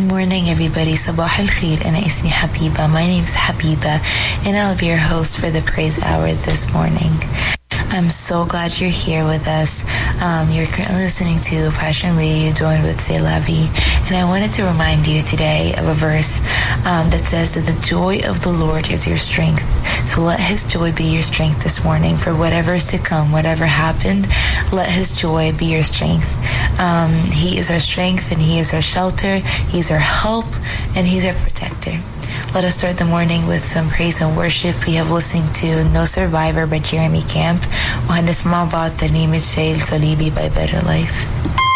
morning, everybody. Sabah al-Khair. Ana ismi Habiba. My name is Habiba, and I'll be your host for the Praise Hour this morning. I'm so glad you're here with us. You're currently listening to Passion Radio, joined with C'est La Vie. And I wanted to remind you today of a verse that says that the joy of the Lord is your strength. So let His joy be your strength this morning for whatever is to come, whatever happened. Let His joy be your strength. He is our strength, and He is our shelter. He's our help, and He's our protector. Let us start the morning with some praise and worship. We have listened to No Survivor by Jeremy Camp. وهنسمع بعض ترنيمة شايل صليبي by Better Life.